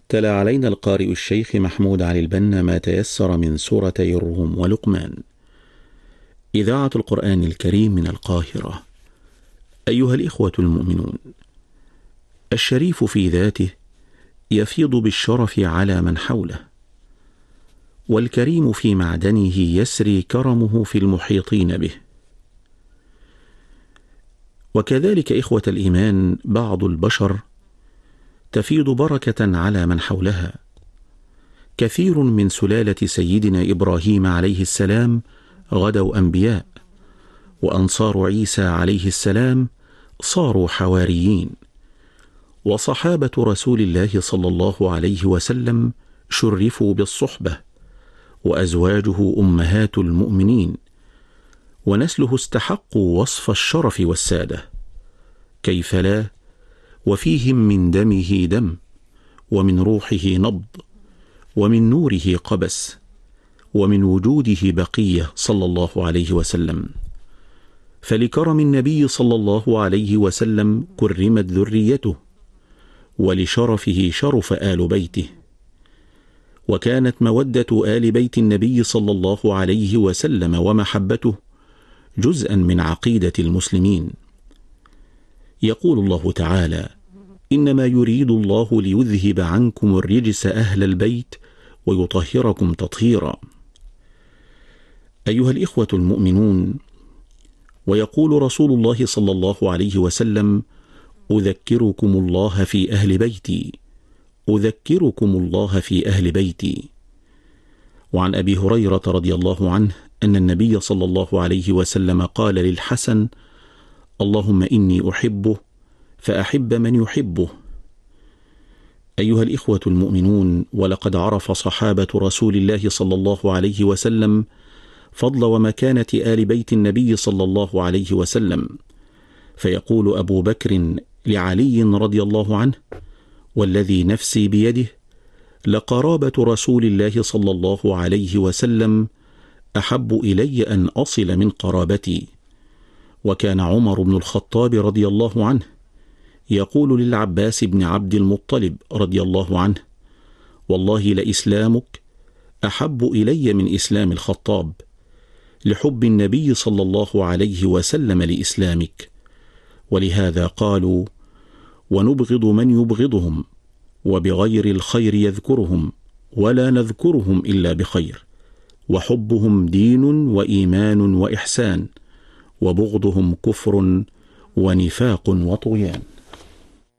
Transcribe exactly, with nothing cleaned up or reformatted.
تلا علينا القارئ الشيخ محمود علي البنا ما تيسر من سورتي الروم ولقمان. إذاعة القرآن الكريم من القاهرة. أيها الإخوة المؤمنون، الشريف في ذاته يفيض بالشرف على من حوله، والكريم في معدنه يسري كرمه في المحيطين به. وكذلك إخوة الإيمان بعض البشر تفيض بركة على من حولها. كثير من سلالة سيدنا إبراهيم عليه السلام غدوا أنبياء، وأنصار عيسى عليه السلام صاروا حواريين، وصحابة رسول الله صلى الله عليه وسلم شرفوا بالصحبة، وأزواجه أمهات المؤمنين، ونسله استحقوا وصف الشرف والسادة. كيف لا، وفيهم من دمه دم، ومن روحه نبض، ومن نوره قبس، ومن وجوده بقية صلى الله عليه وسلم. فلكرم النبي صلى الله عليه وسلم كرمت ذريته، ولشرفه شرف آل بيته. وكانت مودة آل بيت النبي صلى الله عليه وسلم ومحبته جزءا من عقيدة المسلمين. يقول الله تعالى: إنما يريد الله ليذهب عنكم الرجس أهل البيت ويطهركم تطهيرا. أيها الإخوة المؤمنون، ويقول رسول الله صلى الله عليه وسلم: أذكركم الله في أهل بيتي، أذكركم الله في أهل بيتي. وعن أبي هريرة رضي الله عنه أن النبي صلى الله عليه وسلم قال للحسن: اللهم إني أحبه فأحب من يحبه. أيها الإخوة المؤمنون، ولقد عرف صحابة رسول الله صلى الله عليه وسلم فضل ومكانة آل بيت النبي صلى الله عليه وسلم. فيقول أبو بكر لعلي رضي الله عنه: والذي نفسي بيده لقرابة رسول الله صلى الله عليه وسلم أحب إلي أن أصل من قرابتي. وكان عمر بن الخطاب رضي الله عنه يقول للعباس بن عبد المطلب رضي الله عنه: والله لإسلامك أحب إلي من إسلام الخطاب، لحب النبي صلى الله عليه وسلم لإسلامك. ولهذا قالوا: ونبغض من يبغضهم، وبغير الخير يذكرهم، ولا نذكرهم إلا بخير، وحبهم دين وإيمان وإحسان، وبغضهم كفر ونفاق وطغيان.